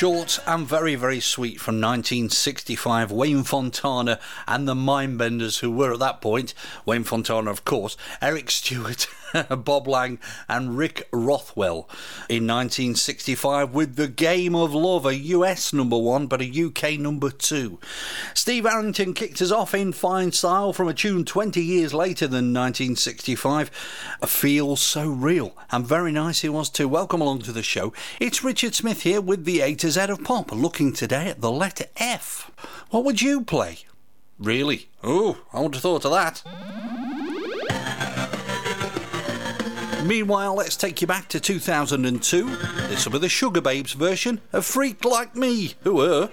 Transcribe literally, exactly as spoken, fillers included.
Short and very, very sweet from nineteen sixty-five. Wayne Fontana and the Mindbenders, who were at that point, Wayne Fontana, of course, Eric Stewart, Bob Lang and Rick Rothwell in nineteen sixty-five with The Game of Love, a U S number one but a U K number two. Steve Arrington kicked us off in fine style from a tune twenty years later than nineteen sixty-five, Feels So Real, and very nice he was too. Welcome along to the show. It's Richard Smith here with the A to Z of Pop, looking today at the letter F. What would you play? Really? Oh, I wouldn't have thought of that. Meanwhile, let's take you back to two thousand two. This will be the Sugar Babes version of Freak Like Me. Who are?